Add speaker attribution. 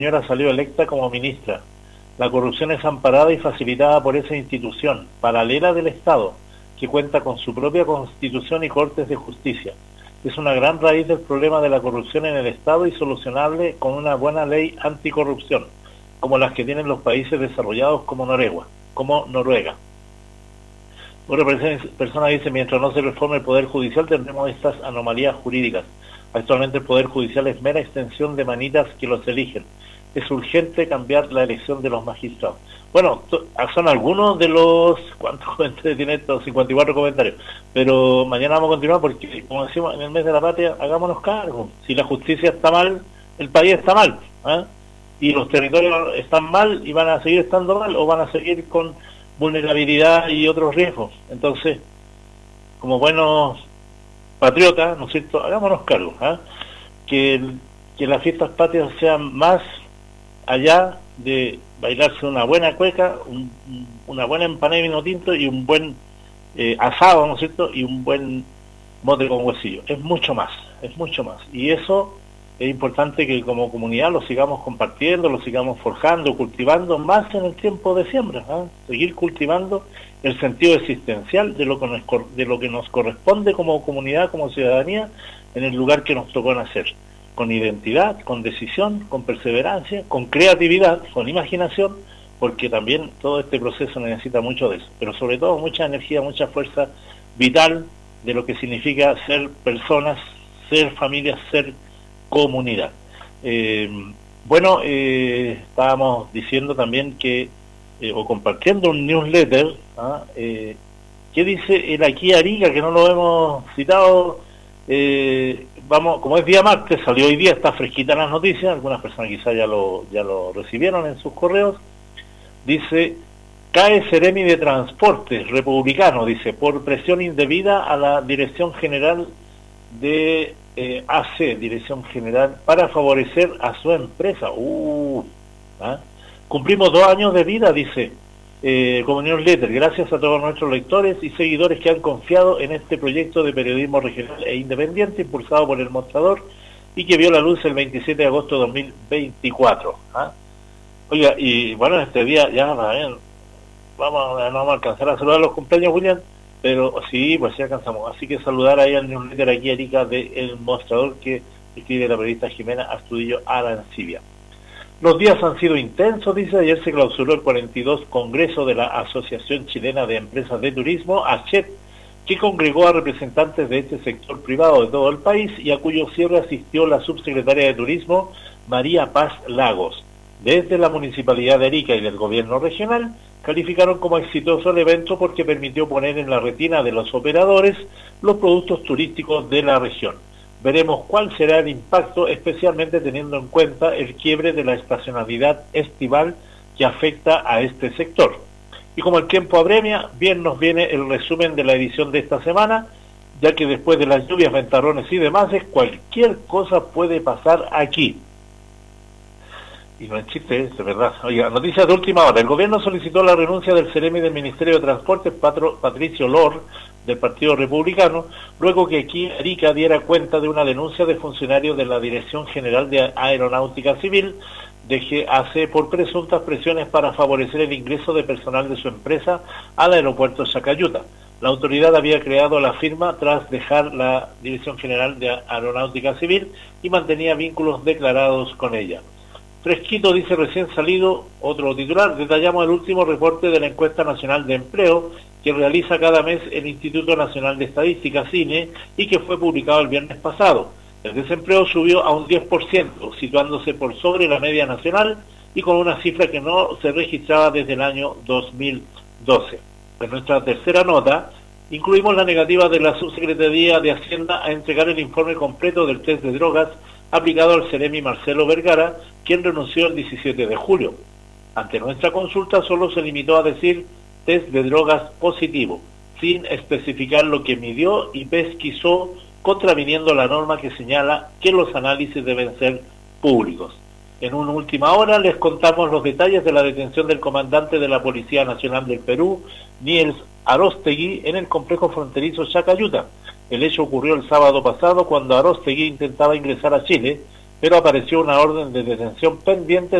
Speaker 1: señora salió electa como ministra. La corrupción es amparada y facilitada por esa institución, paralela del Estado, que cuenta con su propia constitución y cortes de justicia. Es una gran raíz del problema de la corrupción en el Estado y solucionable con una buena ley anticorrupción, como las que tienen los países desarrollados como Noruega. Otra persona dice, mientras no se reforme el Poder Judicial tendremos estas anomalías jurídicas. Actualmente el Poder Judicial es mera extensión de manitas que los eligen. Es urgente cambiar la elección de los magistrados. Bueno, son algunos de los... ¿Cuántos comentarios tiene esto? 54 comentarios. Pero mañana vamos a continuar porque, como decimos, en el mes de la patria, hagámonos cargo. Si la justicia está mal, el país está mal. ¿Eh? Y los territorios están mal y van a seguir estando mal o van a seguir con vulnerabilidad y otros riesgos. Entonces, como buenos patriotas, ¿no es cierto?, hagámonos cargo, ¿eh? Que las fiestas patrias sean más allá de bailarse una buena cueca, una buena empanada de vino tinto y un buen asado, ¿no es cierto?, y un buen mote con huesillo. Es mucho más. Y eso es importante que como comunidad lo sigamos compartiendo, lo sigamos forjando, cultivando más en el tiempo de siembra, ¿eh? Seguir cultivando el sentido existencial de lo que nos corresponde como comunidad, como ciudadanía, en el lugar que nos tocó nacer, con identidad, con decisión, con perseverancia, con creatividad, con imaginación, porque también todo este proceso necesita mucho de eso, pero sobre todo mucha energía, mucha fuerza vital de lo que significa ser personas, ser familias, ser comunidad. Estábamos diciendo también que, o compartiendo un newsletter, ¿qué dice el aquí Arica, que no lo hemos citado? Como es día martes, salió hoy día, está fresquita en las noticias, algunas personas quizás ya lo recibieron en sus correos. Dice, cae Seremi de Transportes, republicano, dice, por presión indebida a la Dirección General de AC, Dirección General, para favorecer a su empresa. Cumplimos 2 años de vida, dice, como newsletter, gracias a todos nuestros lectores y seguidores que han confiado en este proyecto de periodismo regional e independiente impulsado por El Mostrador y que vio la luz el 27 de agosto de 2024. Oiga, y bueno, este día ya no vamos a alcanzar a saludar los cumpleaños, William, pero sí, pues sí alcanzamos. Así que saludar ahí al newsletter aquí, Arica, de El Mostrador, que escribe la periodista Jimena Astudillo Arancibia. Los días han sido intensos, dice. Ayer se clausuró el 42 Congreso de la Asociación Chilena de Empresas de Turismo, ACHET, que congregó a representantes de este sector privado de todo el país y a cuyo cierre asistió la subsecretaria de Turismo, María Paz Lagos. Desde la Municipalidad de Arica y del Gobierno Regional, calificaron como exitoso el evento porque permitió poner en la retina de los operadores los productos turísticos de la región. Veremos cuál será el impacto, especialmente teniendo en cuenta el quiebre de la estacionalidad estival que afecta a este sector. Y como el tiempo apremia, bien nos viene el resumen de la edición de esta semana, ya que después de las lluvias, ventarrones y demás, cualquier cosa puede pasar aquí. Y no es chiste, es verdad. Oiga, noticias de última hora. El gobierno solicitó la renuncia del Seremi del Ministerio de Transportes, Patricio Lor, del Partido Republicano, luego que aquí Arica diera cuenta de una denuncia de funcionarios de la Dirección General de Aeronáutica Civil, de GAC, por presuntas presiones para favorecer el ingreso de personal de su empresa al aeropuerto Chacayuta. La autoridad había creado la firma tras dejar la Dirección General de Aeronáutica Civil y mantenía vínculos declarados con ella. Fresquito, dice recién salido, otro titular, detallamos el último reporte de la Encuesta Nacional de Empleo que realiza cada mes el Instituto Nacional de Estadística, CINE, y que fue publicado el viernes pasado. El desempleo subió a un 10%, situándose por sobre la media nacional y con una cifra que no se registraba desde el año 2012. En nuestra tercera nota, incluimos la negativa de la Subsecretaría de Hacienda a entregar el informe completo del test de drogas aplicado al Seremi Marcelo Vergara, quien renunció el 17 de julio. Ante nuestra consulta solo se limitó a decir test de drogas positivo, sin especificar lo que midió y pesquisó, contraviniendo la norma que señala que los análisis deben ser públicos. En una última hora les contamos los detalles de la detención del comandante de la Policía Nacional del Perú, Niels Aróstegui, en el complejo fronterizo Chacayuta. El hecho ocurrió el sábado pasado cuando Aróstegui intentaba ingresar a Chile pero apareció una orden de detención pendiente